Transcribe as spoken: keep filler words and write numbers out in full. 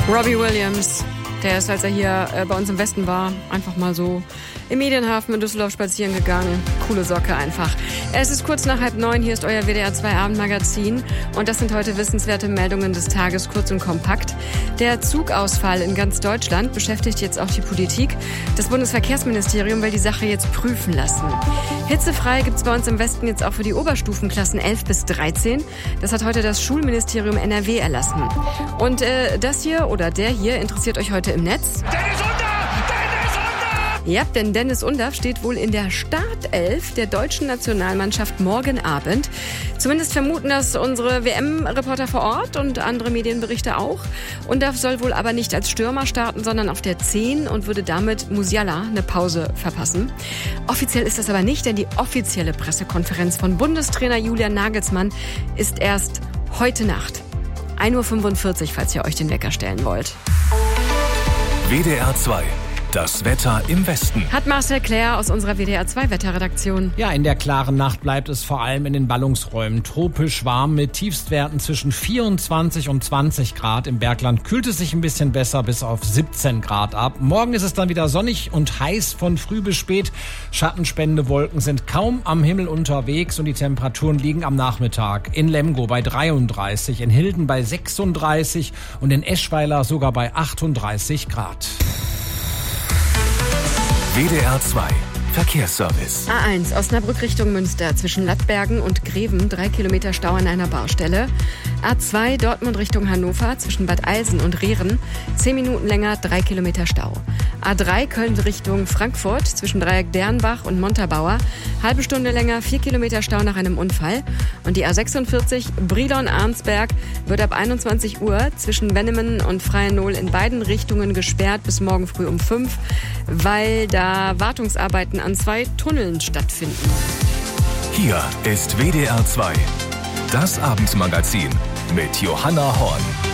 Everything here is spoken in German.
Robbie Williams, der ist, als er hier äh, bei uns im Westen war, einfach mal so im Medienhafen in Düsseldorf spazieren gegangen. Coole Socke einfach. Es ist kurz nach halb neun, hier ist euer W D R zwei Abendmagazin und das sind heute wissenswerte Meldungen des Tages, kurz und kompakt. Der Zugausfall in ganz Deutschland beschäftigt jetzt auch die Politik. Das Bundesverkehrsministerium will die Sache jetzt prüfen lassen. Hitzefrei gibt's bei uns im Westen jetzt auch für die Oberstufenklassen elf bis dreizehn. Das hat heute das Schulministerium N R W erlassen. Und äh, das hier oder der hier interessiert euch heute im Netz. Dennis Undaff! Dennis Undaff! Ja, denn Dennis Undaff steht wohl in der Startelf der deutschen Nationalmannschaft morgen Abend. Zumindest vermuten das unsere W M-Reporter vor Ort und andere Medienberichte auch. Undaff soll wohl aber nicht als Stürmer starten, sondern auf der zehn und würde damit Musiala eine Pause verpassen. Offiziell ist das aber nicht, denn die offizielle Pressekonferenz von Bundestrainer Julian Nagelsmann ist erst heute Nacht. ein Uhr fünfundvierzig, falls ihr euch den Wecker stellen wollt. W D R zwei. Das Wetter im Westen. Hat Marcel Claire aus unserer W D R zwei Wetterredaktion. Ja, in der klaren Nacht bleibt es vor allem in den Ballungsräumen tropisch warm mit Tiefstwerten zwischen vierundzwanzig und zwanzig Grad. Im Bergland kühlt es sich ein bisschen besser bis auf siebzehn Grad ab. Morgen ist es dann wieder sonnig und heiß von früh bis spät. Schattenspendende Wolken sind kaum am Himmel unterwegs und die Temperaturen liegen am Nachmittag in Lemgo bei dreiunddreißig, in Hilden bei sechsunddreißig und in Eschweiler sogar bei achtunddreißig Grad. W D R zwei Verkehrsservice. A eins Osnabrück Richtung Münster zwischen Lattbergen und Greven, drei Kilometer Stau an einer Baustelle. A zwei Dortmund Richtung Hannover zwischen Bad Eilsen und Rehren, zehn Minuten länger, drei Kilometer Stau. A drei Köln Richtung Frankfurt zwischen Dreieck Dernbach und Montabaur, halbe Stunde länger, vier Kilometer Stau nach einem Unfall. Und die A sechsundvierzig Brilon-Arnsberg wird ab einundzwanzig Uhr zwischen Wennemen und Freiennohl in beiden Richtungen gesperrt bis morgen früh um fünf, weil da Wartungsarbeiten an zwei Tunneln stattfinden. Hier ist W D R zwei. Das Abendmagazin mit Johanna Horn.